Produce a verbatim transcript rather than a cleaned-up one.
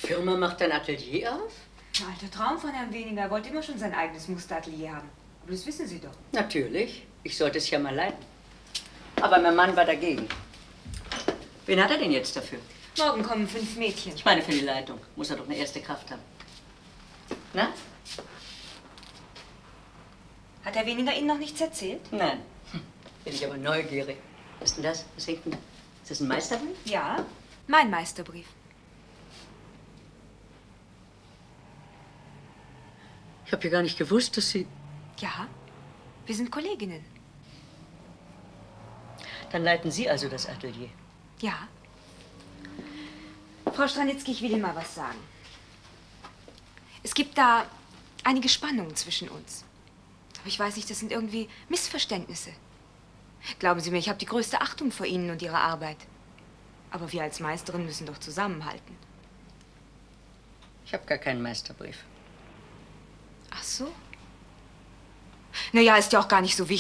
Firma macht ein Atelier auf? Ein alter Traum von Herrn Weniger. Er wollte immer schon sein eigenes Musteratelier haben. Aber das wissen Sie doch. Natürlich. Ich sollte es ja mal leiten. Aber mein Mann war dagegen. Wen hat er denn jetzt dafür? Morgen kommen fünf Mädchen. Ich meine für die Leitung. Muss er doch eine erste Kraft haben. Na? Hat Herr Weniger Ihnen noch nichts erzählt? Nein. Hm. Bin ich aber neugierig. Was ist denn das? Was hängt denn da? Ist das ein Meisterbrief? Ja, mein Meisterbrief. Ich habe ja gar nicht gewusst, dass Sie... Ja, wir sind Kolleginnen. Dann leiten Sie also das Atelier. Ja. Frau Stranitzky, ich will Ihnen mal was sagen. Es gibt da einige Spannungen zwischen uns. Aber ich weiß nicht, das sind irgendwie Missverständnisse. Glauben Sie mir, ich habe die größte Achtung vor Ihnen und Ihrer Arbeit. Aber wir als Meisterin müssen doch zusammenhalten. Ich habe gar keinen Meisterbrief. Ach so? Na ja, ist ja auch gar nicht so wichtig.